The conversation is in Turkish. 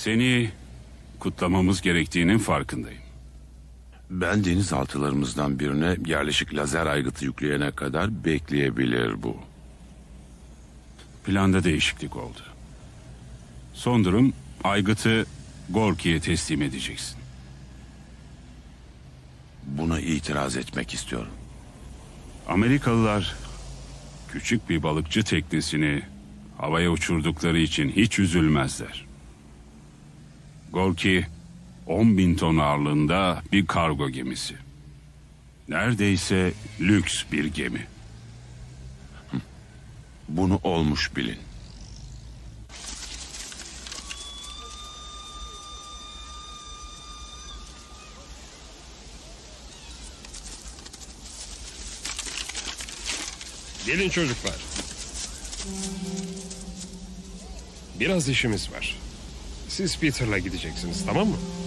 Seni kutlamamız gerektiğinin farkındayım. Ben denizaltılarımızdan birine yerleşik lazer aygıtı yükleyene kadar bekleyebilir bu. Planda değişiklik oldu. Son durum, aygıtı Gorki'ye teslim edeceksin. Buna itiraz etmek istiyorum. Amerikalılar küçük bir balıkçı teknesini havaya uçurdukları için hiç üzülmezler. Gorki 10.000 ton ağırlığında bir kargo gemisi. Neredeyse lüks bir gemi. Bunu olmuş bilin. Gelin çocuklar. Biraz işimiz var. Siz Peter'la gideceksiniz, tamam mı?